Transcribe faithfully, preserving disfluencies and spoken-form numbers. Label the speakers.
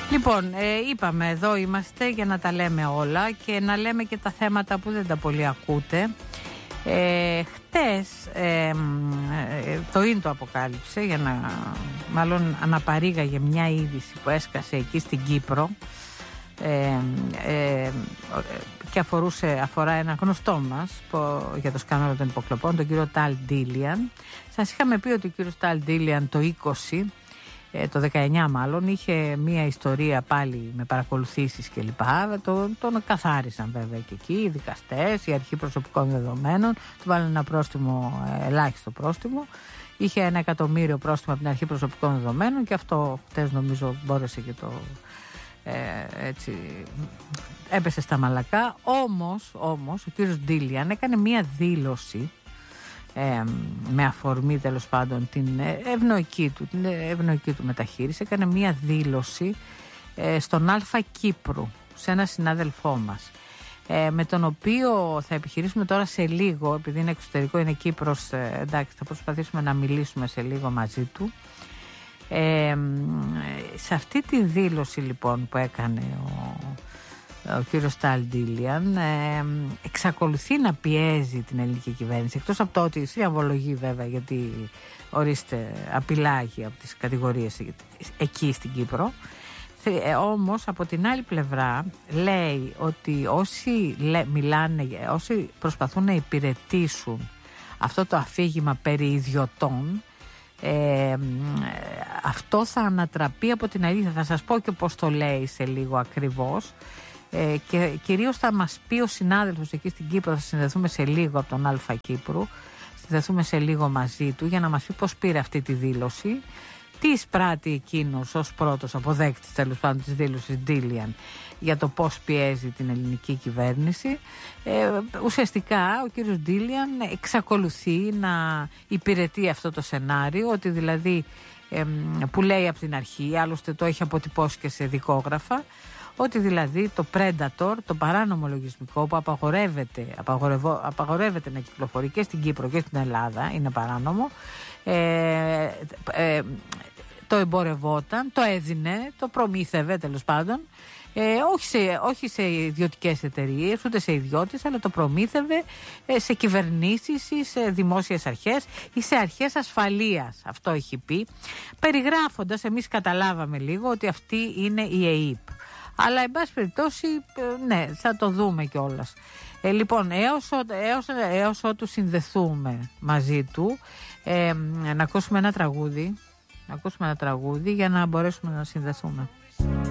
Speaker 1: Λοιπόν, ε, είπαμε εδώ είμαστε για να τα λέμε όλα και να λέμε και τα θέματα που δεν τα πολύ ακούτε. Ε, χτες ε, ε, το ίν το αποκάλυψε, για να, μάλλον αναπαρήγαγε μια είδηση που έσκασε εκεί στην Κύπρο ε, ε, και αφορούσε, αφορά ένα γνωστό μας που, για το σκάνδαλο των υποκλοπών, τον κύριο Ταλ Ντίλιαν. Σας είχαμε πει ότι ο κύριος Ταλ Ντίλιαν το είκοσι, το δεκαεννιά μάλλον, είχε μία ιστορία πάλι με παρακολουθήσεις κλπ. Τον, τον καθάρισαν βέβαια και εκεί οι δικαστές, η αρχή προσωπικών δεδομένων, του βάλανε ένα πρόστιμο, ελάχιστο πρόστιμο. Είχε ένα εκατομμύριο πρόστιμο από την αρχή προσωπικών δεδομένων και αυτό χτες νομίζω μπόρεσε και το ε, έτσι έπεσε στα μαλακά. Όμως, όμως ο κύριος Ντίλιαν έκανε μία δήλωση Ε, με αφορμή τέλος πάντων την ευνοϊκή του, την ευνοϊκή του μεταχείριση. Έκανε μία δήλωση ε, στον Αλφα Κύπρου, σε ένα συνάδελφό μας, ε, με τον οποίο θα επιχειρήσουμε τώρα σε λίγο, επειδή είναι εξωτερικό, είναι Κύπρος, ε, εντάξει, θα προσπαθήσουμε να μιλήσουμε σε λίγο μαζί του. Ε, σε αυτή τη δήλωση λοιπόν που έκανε ο ο κύριος Ταλ Ντίλιαν ε, εξακολουθεί να πιέζει την ελληνική κυβέρνηση, εκτός από το ότι διαβολογεί βέβαια, γιατί ορίστε απειλάγει από τις κατηγορίες εκεί στην Κύπρο. Ε, όμως από την άλλη πλευρά λέει ότι όσοι λέ, μιλάνε, όσοι προσπαθούν να υπηρετήσουν αυτό το αφήγημα περί ιδιωτών, Ε, αυτό θα ανατραπεί από την αλήθεια. Θα σας πω και πώς το λέει σε λίγο ακριβώς. Ε, και κυρίως θα μας πει ο συνάδελφος εκεί στην Κύπρο, θα συνδεθούμε σε λίγο από τον Αλφα Κύπρου, συνδεθούμε σε λίγο μαζί του για να μας πει πώς πήρε αυτή τη δήλωση, τι εισπράττει εκείνος ως πρώτος αποδέκτης τέλος πάντων της δήλωσης Ντίλιαν για το πώς πιέζει την ελληνική κυβέρνηση. Ε, ουσιαστικά ο κύριος Ντίλιαν εξακολουθεί να υπηρετεί αυτό το σενάριο, ότι δηλαδή ε, που λέει από την αρχή, άλλωστε το έχει αποτυπώσει και σε δικόγραφα, ότι δηλαδή το Predator, το παράνομο λογισμικό που απαγορεύεται, απαγορεύεται να κυκλοφορεί και στην Κύπρο και στην Ελλάδα, είναι παράνομο, ε, ε, το εμπορευόταν, το έδινε, το προμήθευε τέλος πάντων, ε, όχι, σε, όχι σε ιδιωτικές εταιρείες, ούτε σε ιδιώτες, αλλά το προμήθευε ε, σε κυβερνήσεις ή σε δημόσιες αρχές ή σε αρχές ασφαλείας. Αυτό έχει πει, περιγράφοντας, εμείς καταλάβαμε λίγο ότι αυτή είναι η ΕΕΠ. Αλλά εν πάση περιπτώσει, ναι, θα το δούμε κιόλας. Ε, λοιπόν, έως, έως, έως ότου συνδεθούμε μαζί του, ε, να ακούσουμε ένα τραγούδι, να ακούσουμε ένα τραγούδι για να μπορέσουμε να συνδεθούμε.